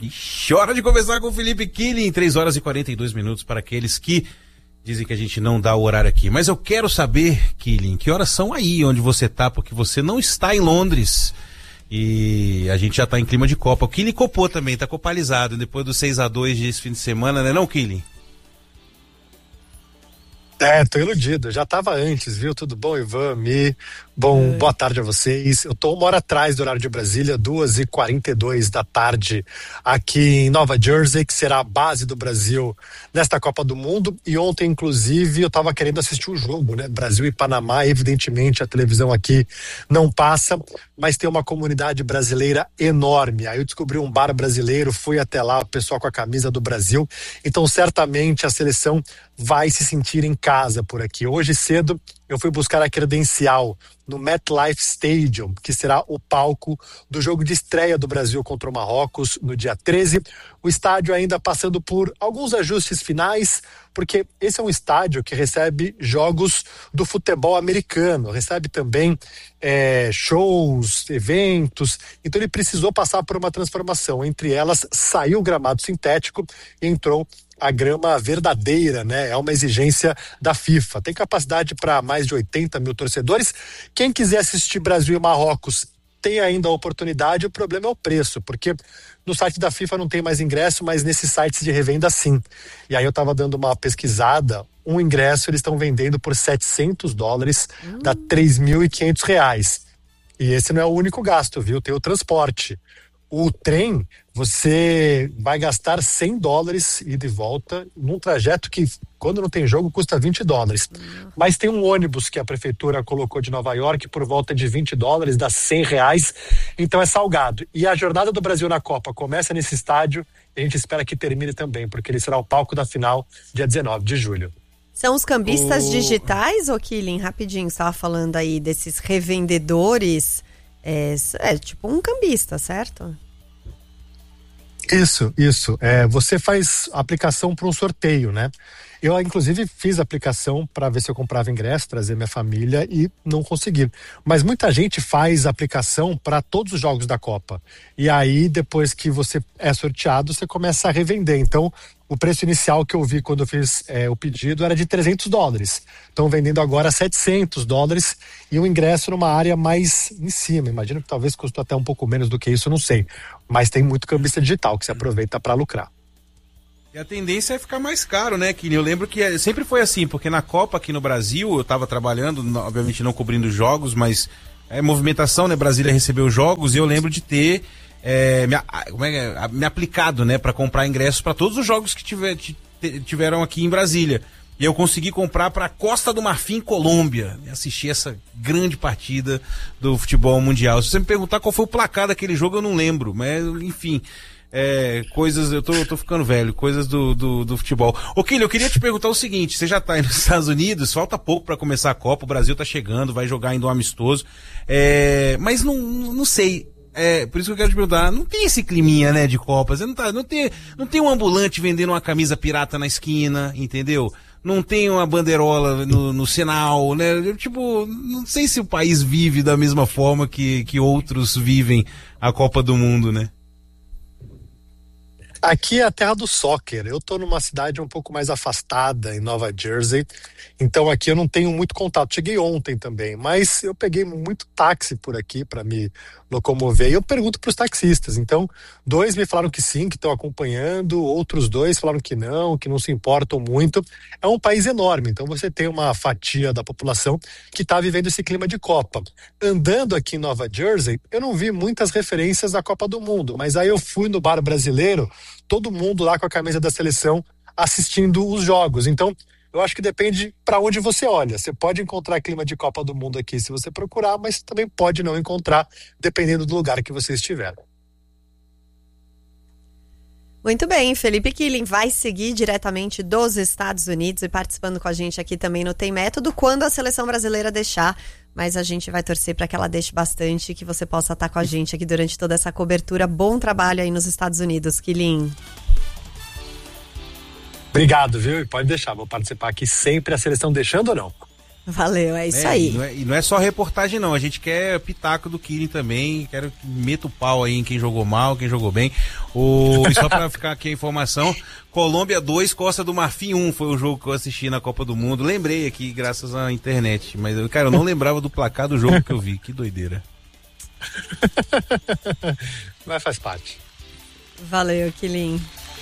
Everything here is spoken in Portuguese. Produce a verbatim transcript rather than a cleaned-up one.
Ixi, hora de conversar com o Felipe Killing, três horas e quarenta e dois minutos para aqueles que dizem que a gente não dá o horário aqui. Mas eu quero saber, Killing, que horas são aí onde você tá, porque você não está em Londres e a gente já tá em clima de Copa. O Killing copou também, tá copalizado depois do seis a dois desse fim de semana, né não, Killing? É, tô iludido, já tava antes, viu? Tudo bom, Ivan, Mi? Bom, é. Boa tarde a vocês. Eu tô uma hora atrás do horário de Brasília, duas e quarenta e dois da tarde, aqui em Nova Jersey, que será a base do Brasil nesta Copa do Mundo. E ontem, inclusive, eu tava querendo assistir o jogo, né? Brasil e Panamá, evidentemente a televisão aqui não passa, mas tem uma comunidade brasileira enorme. Aí eu descobri um bar brasileiro, fui até lá, o pessoal com a camisa do Brasil. Então, certamente a seleção vai se sentir em casa por aqui. Hoje cedo eu fui buscar a credencial no MetLife Stadium, que será o palco do jogo de estreia do Brasil contra o Marrocos no dia treze. O estádio ainda passando por alguns ajustes finais, porque esse é um estádio que recebe jogos do futebol americano, recebe também é, shows, eventos, então ele precisou passar por uma transformação. Entre elas, saiu o gramado sintético e entrou a grama verdadeira, né? É uma exigência da FIFA. Tem capacidade para mais de oitenta mil torcedores. Quem quiser assistir Brasil e Marrocos tem ainda a oportunidade. O problema é o preço, porque no site da FIFA não tem mais ingresso, mas nesses sites de revenda sim. E aí eu tava dando uma pesquisada, um ingresso eles estão vendendo por setecentos dólares, hum. dá três mil e quinhentos reais. E esse não é o único gasto, viu? Tem o transporte. O trem, você vai gastar cem dólares ida e volta num trajeto que, quando não tem jogo, custa vinte dólares. Uhum. Mas tem um ônibus que a prefeitura colocou de Nova York por volta de vinte dólares, dá cem reais, então é salgado. E a jornada do Brasil na Copa começa nesse estádio e a gente espera que termine também, porque ele será o palco da final dia dezenove de julho. São os cambistas o... digitais, ô Killing? Rapidinho, você estava falando aí desses revendedores, é, é tipo um cambista, certo? Isso, isso. É, você faz aplicação para um sorteio, né? Eu, inclusive, fiz a aplicação para ver se eu comprava ingresso, trazer minha família e não consegui. Mas muita gente faz aplicação para todos os jogos da Copa. E aí, depois que você é sorteado, você começa a revender. Então, o preço inicial que eu vi quando eu fiz é, o pedido era de trezentos dólares. Estão vendendo agora setecentos dólares e um ingresso numa área mais em cima. Imagino que talvez custou até um pouco menos do que isso, eu não sei. Mas tem muito cambista digital que se aproveita para lucrar. E a tendência é ficar mais caro, né, Kini? Eu lembro que sempre foi assim, porque na Copa aqui no Brasil, eu estava trabalhando, obviamente não cobrindo jogos, mas é movimentação, né? Brasília recebeu jogos e eu lembro de ter é, me, como é que é, me aplicado, né, para comprar ingressos para todos os jogos que tiver, tiveram aqui em Brasília. E eu consegui comprar para Costa do Marfim, Colômbia, e assistir essa grande partida do futebol mundial. Se você me perguntar qual foi o placar daquele jogo, eu não lembro, mas enfim. É, coisas, eu tô, eu tô ficando velho, coisas do, do, do futebol. Ô, Killing, eu queria te perguntar o seguinte, você já tá aí nos Estados Unidos, falta pouco pra começar a Copa, o Brasil tá chegando, vai jogar ainda um amistoso, é, mas não, não sei, é, por isso que eu quero te perguntar, não tem esse climinha, né, de Copa, você não tá, não tem, não tem um ambulante vendendo uma camisa pirata na esquina, entendeu? Não tem uma bandeirola no, no sinal, né, eu, tipo, não sei se o país vive da mesma forma que, que outros vivem a Copa do Mundo, né? Aqui é a terra do soccer. Eu tô numa cidade um pouco mais afastada, em Nova Jersey, então aqui eu não tenho muito contato. Cheguei ontem também, mas eu peguei muito táxi por aqui para me locomover e eu pergunto para os taxistas. Então, dois me falaram que sim, que estão acompanhando, outros dois falaram que não, que não se importam muito. É um país enorme, então você tem uma fatia da população que está vivendo esse clima de Copa. Andando aqui em Nova Jersey, eu não vi muitas referências à Copa do Mundo, mas aí eu fui no bar brasileiro, todo mundo lá com a camisa da seleção assistindo os jogos. Então, eu acho que depende para onde você olha. Você pode encontrar clima de Copa do Mundo aqui se você procurar, mas também pode não encontrar, dependendo do lugar que você estiver. Muito bem, Felipe Killing vai seguir diretamente dos Estados Unidos e participando com a gente aqui também no Tem Método, quando a seleção brasileira deixar, mas a gente vai torcer para que ela deixe bastante e que você possa estar com a gente aqui durante toda essa cobertura. Bom trabalho aí nos Estados Unidos, Killing. Obrigado, viu? E pode deixar, vou participar aqui sempre, a seleção deixando ou não. Valeu, é isso né? aí. E não é, e não é só reportagem, não. A gente quer pitaco do Killing também. Quero que meta o pau aí em quem jogou mal, quem jogou bem. O, e só pra ficar aqui a informação: Colômbia dois, Costa do Marfim um foi o jogo que eu assisti na Copa do Mundo. Lembrei aqui, graças à internet. Mas, cara, eu não lembrava do placar do jogo que eu vi. Que doideira. Mas faz parte. Valeu, Killing.